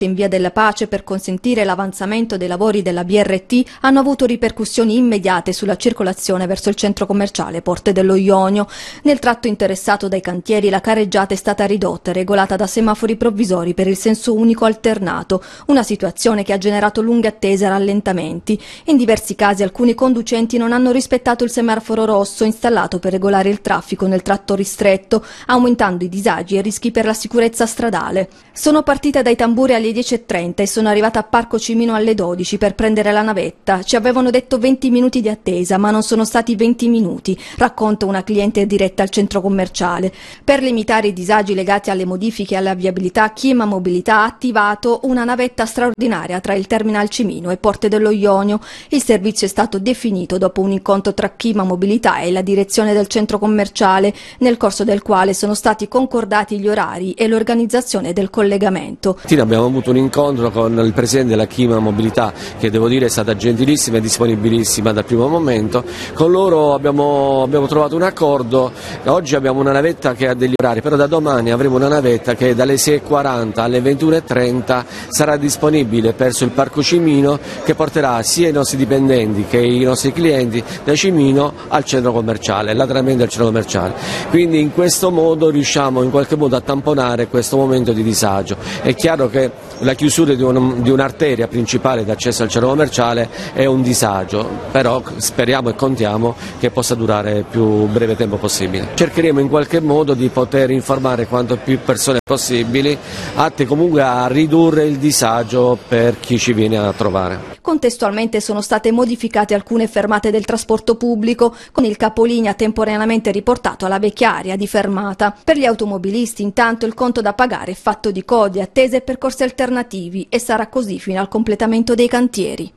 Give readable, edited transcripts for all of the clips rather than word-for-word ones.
in via della Pace per consentire l'avanzamento dei lavori della BRT hanno avuto ripercussioni immediate sulla circolazione verso il centro commerciale Porte dello Ionio. Nel tratto interessato dai cantieri la carreggiata è stata ridotta e regolata da semafori provvisori per il senso unico alternato, una situazione che ha generato lunghe attese e rallentamenti. In diversi casi alcuni conducenti non hanno rispettato il semaforo rosso installato per regolare il traffico nel tratto ristretto, aumentando i disagi e rischi per la sicurezza stradale. Sono partita dai tamburi alle 10:30 e sono arrivata a Parco Cimino alle 12 per prendere la navetta. Ci avevano detto 20 minuti di attesa, ma non sono stati 20 minuti, racconta una cliente diretta al centro commerciale. Per limitare i disagi legati alle modifiche alla viabilità, Chima Mobilità ha attivato una navetta straordinaria tra il Terminal Cimino e Porte dello Ionio. Il servizio è stato definito dopo un incontro tra Chima Mobilità e la direzione del centro commerciale, nel corso del quale sono stati concordati gli orari e l'organizzazione del collegamento. Abbiamo avuto un incontro con il presidente della Chima Mobilità, che devo dire è stata gentilissima e disponibilissima dal primo momento. Con loro abbiamo trovato un accordo. Oggi abbiamo una navetta che ha degli orari, però da domani avremo una navetta che dalle 6:40 alle 21:30 sarà disponibile verso il Parco Cimino, che porterà sia i nostri dipendenti che i nostri clienti da Cimino al centro commerciale, lateralmente al centro commerciale. Quindi in questo modo riusciamo in qualche modo a tamponare questo momento di disagio. È chiaro che la chiusura di un'arteria principale d'accesso al centro commerciale è un disagio, però speriamo e contiamo che possa durare il più breve tempo possibile. Cercheremo in qualche modo di poter informare quanto più persone possibili, atte comunque a ridurre il disagio per chi ci viene a trovare. Contestualmente sono state modificate alcune fermate del trasporto pubblico, con il capolinea temporaneamente riportato alla vecchia area di fermata. Per gli automobilisti intanto il conto da pagare è fatto di code, attese e percorsi alternativi, e sarà così fino al completamento dei cantieri.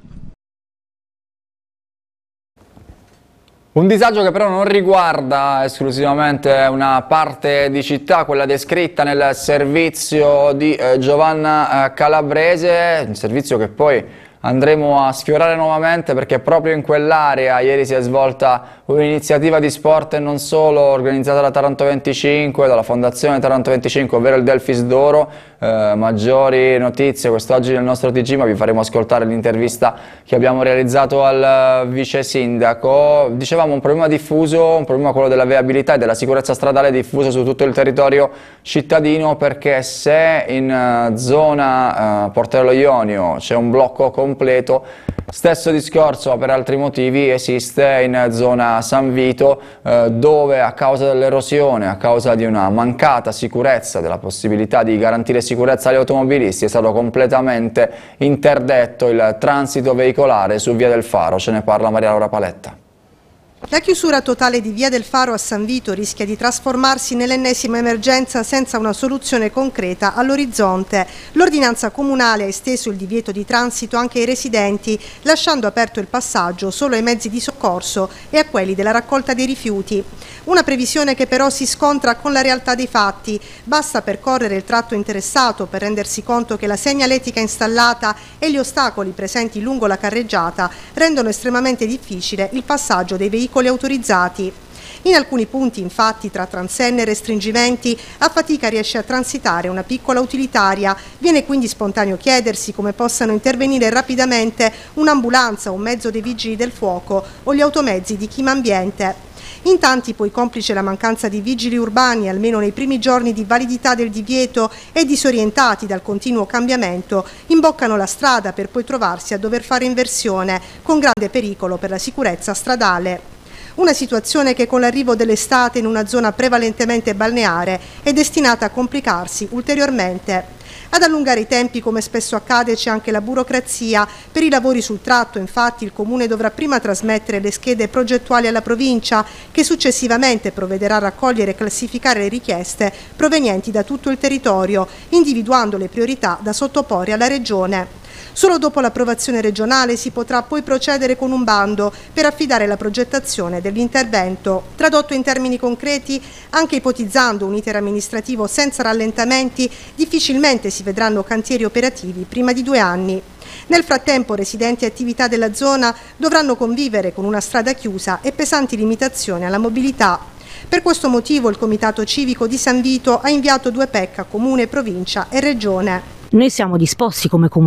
Un disagio che però non riguarda esclusivamente una parte di città, quella descritta nel servizio di Giovanna Calabrese, un servizio che poi andremo a sfiorare nuovamente perché proprio in quell'area ieri si è svolta un'iniziativa di sport e non solo, organizzata da Taranto 25, dalla Fondazione Taranto 25, ovvero il Delfis d'Oro. Maggiori notizie quest'oggi nel nostro TG, ma vi faremo ascoltare l'intervista che abbiamo realizzato al vice sindaco. Dicevamo un problema diffuso, un problema quello della viabilità e della sicurezza stradale diffuso su tutto il territorio cittadino, perché se in zona Porte dello Ionio c'è un blocco completo, stesso discorso per altri motivi esiste in zona San Vito, dove a causa dell'erosione, a causa di una mancata sicurezza, della possibilità di garantire sicurezza agli automobilisti, è stato completamente interdetto il transito veicolare su Via del Faro. Ce ne parla Maria Laura Paletta. La chiusura totale di Via del Faro a San Vito rischia di trasformarsi nell'ennesima emergenza senza una soluzione concreta all'orizzonte. L'ordinanza comunale ha esteso il divieto di transito anche ai residenti, lasciando aperto il passaggio solo ai mezzi di soccorso e a quelli della raccolta dei rifiuti. Una previsione che però si scontra con la realtà dei fatti. Basta percorrere il tratto interessato per rendersi conto che la segnaletica installata e gli ostacoli presenti lungo la carreggiata rendono estremamente difficile il passaggio dei veicoli autorizzati. In alcuni punti, infatti, tra transenne e restringimenti, a fatica riesce a transitare una piccola utilitaria. Viene quindi spontaneo chiedersi come possano intervenire rapidamente un'ambulanza, un mezzo dei vigili del fuoco o gli automezzi di Chima Ambiente. In tanti, poi, complice la mancanza di vigili urbani, almeno nei primi giorni di validità del divieto, e disorientati dal continuo cambiamento, imboccano la strada per poi trovarsi a dover fare inversione, con grande pericolo per la sicurezza stradale. Una situazione che con l'arrivo dell'estate in una zona prevalentemente balneare è destinata a complicarsi ulteriormente. Ad allungare i tempi, come spesso accade, c'è anche la burocrazia. Per i lavori sul tratto, infatti, il Comune dovrà prima trasmettere le schede progettuali alla provincia, che successivamente provvederà a raccogliere e classificare le richieste provenienti da tutto il territorio, individuando le priorità da sottoporre alla Regione. Solo dopo l'approvazione regionale si potrà poi procedere con un bando per affidare la progettazione dell'intervento. Tradotto in termini concreti, anche ipotizzando un iter amministrativo senza rallentamenti, difficilmente si vedranno cantieri operativi prima di 2 anni. Nel frattempo, residenti e attività della zona dovranno convivere con una strada chiusa e pesanti limitazioni alla mobilità. Per questo motivo il Comitato Civico di San Vito ha inviato 2 PEC a Comune, Provincia e Regione. Noi siamo disposti come Comune